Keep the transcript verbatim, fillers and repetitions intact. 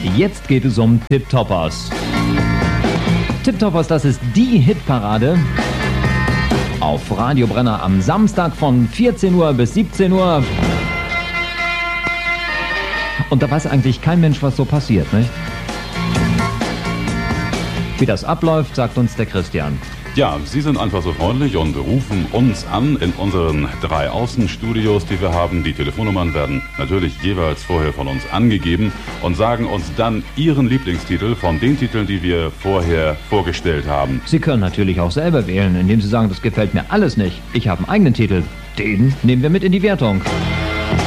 Jetzt geht es um Tip-Toppers. Tip-Toppers, das ist die Hitparade auf Radio Brenner am Samstag von vierzehn Uhr bis siebzehn Uhr. Und da weiß eigentlich kein Mensch, was so passiert, nicht? Wie das abläuft, sagt uns der Christian. Ja, Sie sind einfach so freundlich und rufen uns an in unseren drei Außenstudios, die wir haben. Die Telefonnummern werden natürlich jeweils vorher von uns angegeben und sagen uns dann Ihren Lieblingstitel von den Titeln, die wir vorher vorgestellt haben. Sie können natürlich auch selber wählen, indem Sie sagen, das gefällt mir alles nicht. Ich habe einen eigenen Titel. Den nehmen wir mit in die Wertung.